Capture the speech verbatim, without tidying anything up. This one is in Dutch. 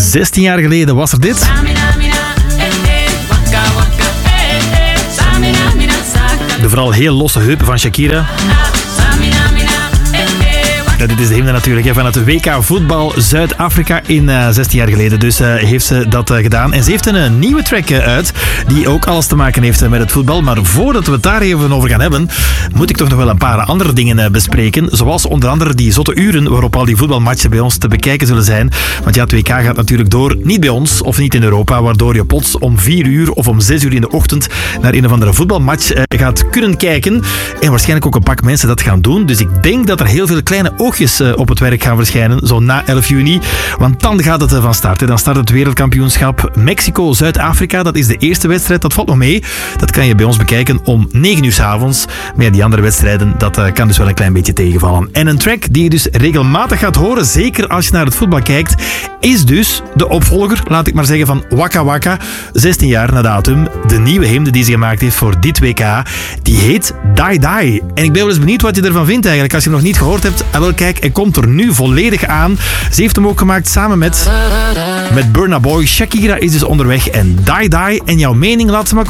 zestien jaar geleden was er dit. De vooral heel losse heupen van Shakira. Ja, dit is de hymne natuurlijk hè, van het W K voetbal Zuid-Afrika in uh, zestien jaar geleden. Dus uh, heeft ze dat uh, gedaan. En ze heeft een uh, nieuwe track uh, uit die ook alles te maken heeft uh, met het voetbal. Maar voordat we het daar even over gaan hebben, moet ik toch nog wel een paar andere dingen uh, bespreken. Zoals onder andere die zotte uren waarop al die voetbalmatchen bij ons te bekijken zullen zijn. Want ja, het W K gaat natuurlijk door. Niet bij ons of niet in Europa. Waardoor je plots om vier uur of om zes uur in de ochtend naar een of andere voetbalmatch uh, gaat kunnen kijken. En waarschijnlijk ook een pak mensen dat gaan doen. Dus ik denk dat er heel veel kleine oogjes op het werk gaan verschijnen, zo na elf juni. Want dan gaat het van start. Dan start het wereldkampioenschap Mexico-Zuid-Afrika. Dat is de eerste wedstrijd. Dat valt nog mee. Dat kan je bij ons bekijken om negen uur 's avonds. Maar ja, die andere wedstrijden, dat uh, kan dus wel een klein beetje tegenvallen. En een track die je dus regelmatig gaat horen, zeker als je naar het voetbal kijkt, is dus de opvolger, laat ik maar zeggen, van Waka Waka. zestien jaar na datum. De nieuwe hymne die ze gemaakt heeft voor dit W K. Die heet Die Die. En ik ben wel eens benieuwd wat je ervan vindt eigenlijk. Als je hem nog niet gehoord hebt, en wel kijk, hij komt er nu volledig aan. Ze heeft hem ook gemaakt samen met, met Burna Boy. Shakira is dus onderweg en Die Die. En jouw mening, laat ze maar komen.